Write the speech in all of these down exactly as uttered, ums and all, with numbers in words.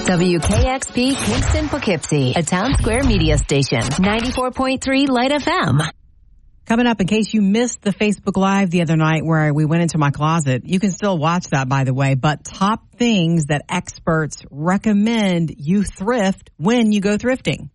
W K X P Kingston Poughkeepsie, a Town Square media station. ninety-four point three Light F M. Coming up, in case you missed the Facebook Live the other night where we went into my closet, you can still watch that, by the way, but top things that experts recommend you thrift when you go thrifting.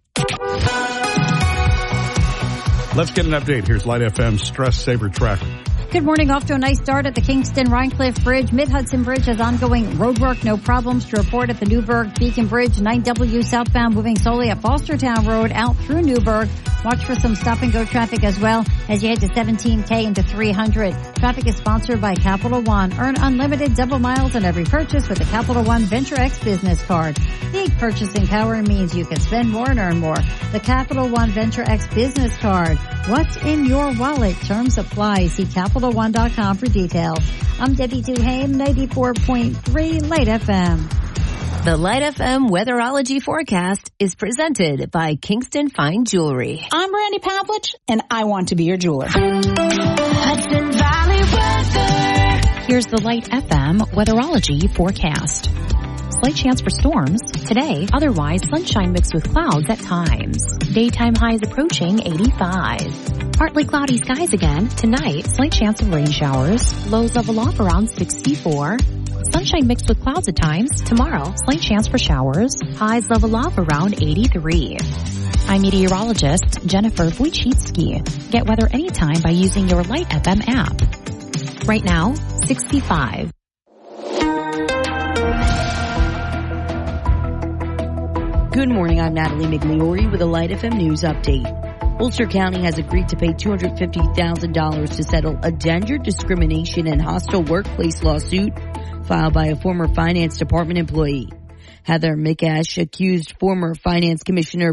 Let's get an update. Here's Light F M's Stress Saver traffic. Good morning. Off to a nice start at the Kingston-Rhinecliff Bridge. Mid-Hudson Bridge has ongoing roadwork. No problems to report at the Newburgh-Beacon Bridge. nine W southbound moving solely at Fostertown Road out through Newburgh. Watch for some stop-and-go traffic as well as you head to seventeen K into three hundred. Traffic is sponsored by Capital One. Earn unlimited double miles on every purchase with the Capital One Venture X business card. Big purchasing power means you can spend more and earn more. The Capital One Venture X business card. What's in your wallet? Terms apply. See Capital One dot com for details. I'm Debbie Duhame, ninety-four point three Light F M. The Light F M weatherology forecast is presented by Kingston Fine Jewelry. I'm Randy Pavlich, and I want to be your jeweler. Hudson Valley weather. Here's the Light F M weatherology forecast. Slight chance for storms today, otherwise sunshine mixed with clouds at times. Daytime highs approaching eighty-five. Partly cloudy skies again. Tonight, slight chance of rain showers. Lows level off around sixty-four. Sunshine mixed with clouds at times. Tomorrow, slight chance for showers. Highs level off around eighty-three. I'm meteorologist Jennifer Wojcicki. Get weather anytime by using your Light F M app. Right now, sixty-five. Good morning, I'm Natalie Migliori with a Light F M News update. Ulster County has agreed to pay two hundred fifty thousand dollars to settle a gender discrimination and hostile workplace lawsuit filed by a former finance department employee. Heather McAsh accused former finance commissioner